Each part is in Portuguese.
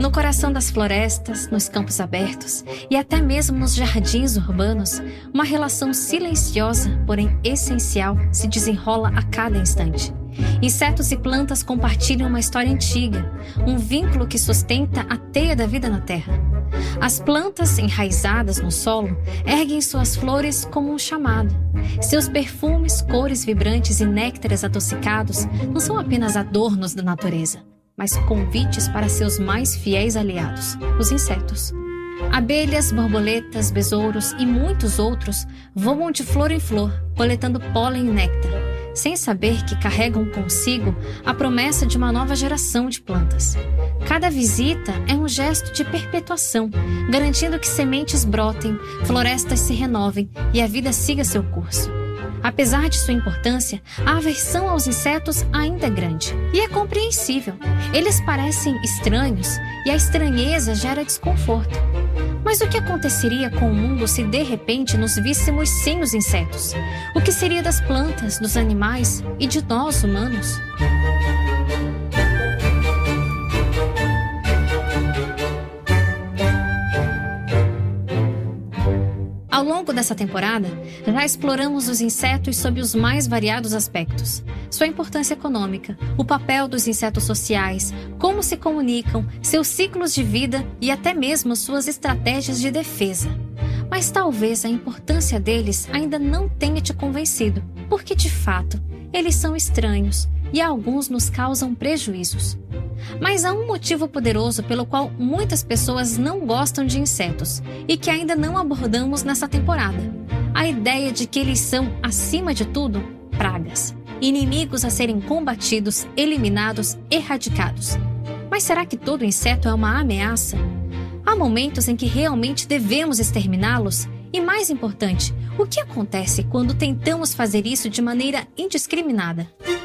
No coração das florestas, nos campos abertos e até mesmo nos jardins urbanos, uma relação silenciosa, porém essencial, se desenrola a cada instante. Insetos e plantas compartilham uma história antiga, um vínculo que sustenta a teia da vida na Terra. As plantas, enraizadas no solo, erguem suas flores como um chamado. Seus perfumes, cores vibrantes e néctares adocicados não são apenas adornos da natureza, mas convites para seus mais fiéis aliados, os insetos. Abelhas, borboletas, besouros e muitos outros voam de flor em flor, coletando pólen e néctar, sem saber que carregam consigo a promessa de uma nova geração de plantas. Cada visita é um gesto de perpetuação, garantindo que sementes brotem, florestas se renovem e a vida siga seu curso. Apesar de sua importância, a aversão aos insetos ainda é grande. E é compreensível. Eles parecem estranhos e a estranheza gera desconforto. Mas o que aconteceria com o mundo se de repente nos víssemos sem os insetos? O que seria das plantas, dos animais e de nós, humanos? Ao longo dessa temporada, já exploramos os insetos sob os mais variados aspectos. Sua importância econômica, o papel dos insetos sociais, como se comunicam, seus ciclos de vida e até mesmo suas estratégias de defesa. Mas talvez a importância deles ainda não tenha te convencido, porque de fato, eles são estranhos e alguns nos causam prejuízos. Mas há um motivo poderoso pelo qual muitas pessoas não gostam de insetos e que ainda não abordamos nessa temporada. A ideia de que eles são, acima de tudo, pragas. Inimigos a serem combatidos, eliminados, erradicados. Mas será que todo inseto é uma ameaça? Há momentos em que realmente devemos exterminá-los? E mais importante, o que acontece quando tentamos fazer isso de maneira indiscriminada?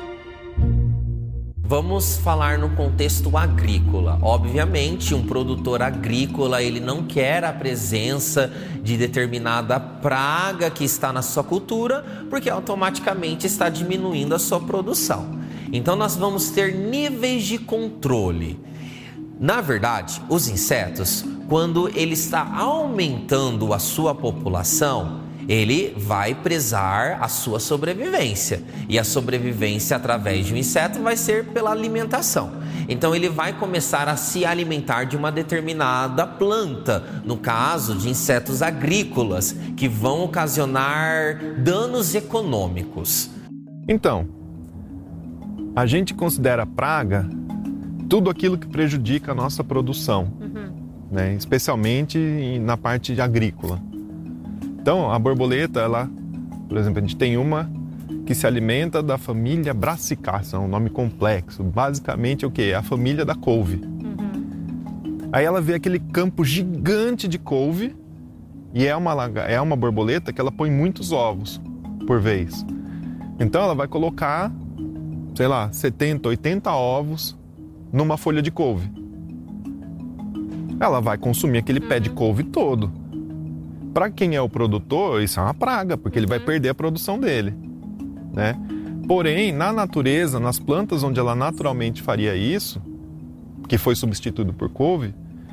Vamos falar no contexto agrícola. Obviamente, um produtor agrícola, ele não quer a presença de determinada praga que está na sua cultura, porque automaticamente está diminuindo a sua produção. Então, nós vamos ter níveis de controle. Na verdade, os insetos, quando ele está aumentando a sua população, ele vai prezar a sua sobrevivência. E a sobrevivência através de um inseto vai ser pela alimentação. Então ele vai começar a se alimentar de uma determinada planta, no caso de insetos agrícolas, que vão ocasionar danos econômicos. Então, a gente considera praga tudo aquilo que prejudica a nossa produção, né? Especialmente na parte agrícola. Então, a borboleta, ela, por exemplo, a gente tem uma que se alimenta da família Brassicácea, é um nome complexo. Basicamente é o quê? É a família da couve. Aí ela vê aquele campo gigante de couve e é uma borboleta que ela põe muitos ovos por vez. Então ela vai colocar, 70, 80 ovos numa folha de couve. Ela vai consumir aquele pé de couve todo. Para quem é o produtor, isso é uma praga, porque ele vai perder a produção dele, né? Porém, na natureza, nas plantas onde ela naturalmente faria isso, que foi substituído por couve,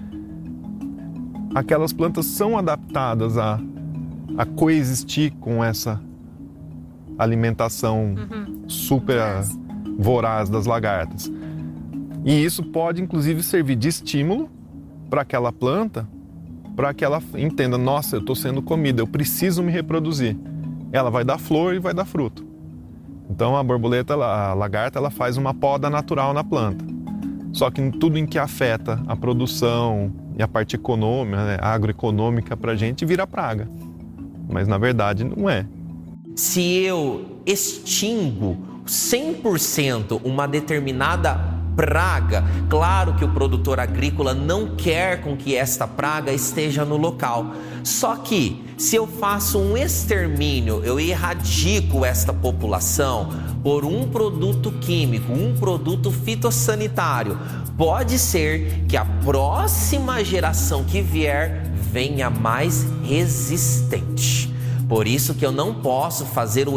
aquelas plantas são adaptadas a coexistir com essa alimentação super voraz das lagartas. E isso pode, inclusive, servir de estímulo para aquela planta, para que ela entenda, nossa, eu estou sendo comida, eu preciso me reproduzir. Ela vai dar flor e vai dar fruto. Então a borboleta, a lagarta, ela faz uma poda natural na planta. Só que tudo em que afeta a produção e a parte econômica, né, agroeconômica para a gente, vira praga. Mas na verdade não é. Se eu extingo 100% uma determinada praga, claro que o produtor agrícola não quer com que esta praga esteja no local. Só que se eu faço um extermínio, eu erradico esta população por um produto químico, um produto fitossanitário, pode ser que a próxima geração que vier venha mais resistente. Por isso que eu não posso fazer o